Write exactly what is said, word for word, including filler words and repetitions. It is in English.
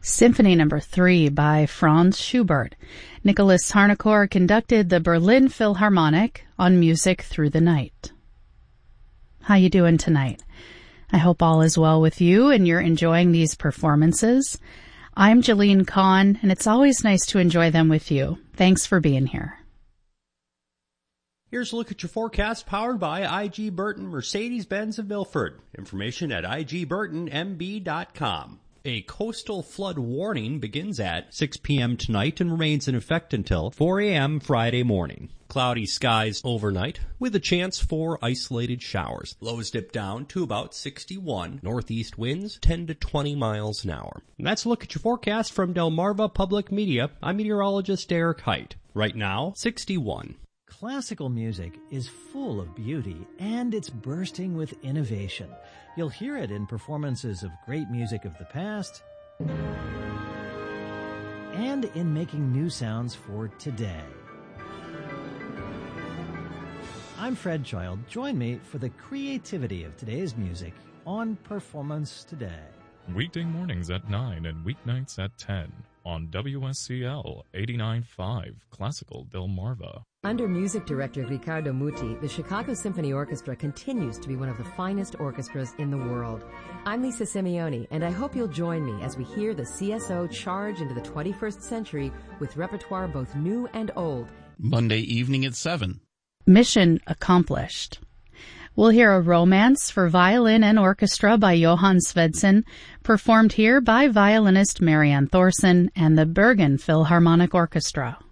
Symphony Number three by Franz Schubert. Nicholas Harnoncourt conducted the Berlin Philharmonic on Music Through the Night. How you doing tonight? I hope all is well with you and you're enjoying these performances. I'm Jalene Kahn, and it's always nice to enjoy them with you. Thanks for being here. Here's a look at your forecast powered by I G Burton Mercedes-Benz of Milford. Information at I G Burton M B dot com. A coastal flood warning begins at six p.m. tonight and remains in effect until four a.m. Friday morning. Cloudy skies overnight with a chance for isolated showers. Lows dip down to about sixty-one. Northeast winds ten to twenty miles an hour. And that's a look at your forecast from Delmarva Public Media. I'm meteorologist Eric Height. Right now, sixty-one. Classical music is full of beauty and it's bursting with innovation. You'll hear it in performances of great music of the past and in making new sounds for today. I'm Fred Child. Join me for the creativity of today's music on Performance Today. Weekday mornings at nine and weeknights at ten on W S C L eighty-nine point five Classical Delmarva. Under music director Riccardo Muti, the Chicago Symphony Orchestra continues to be one of the finest orchestras in the world. I'm Lisa Simeone, and I hope you'll join me as we hear the C S O charge into the twenty-first century with repertoire both new and old. Monday evening at seven. Mission accomplished. We'll hear a romance for violin and orchestra by Johann Svedson, performed here by violinist Marianne Thorson and the Bergen Philharmonic Orchestra.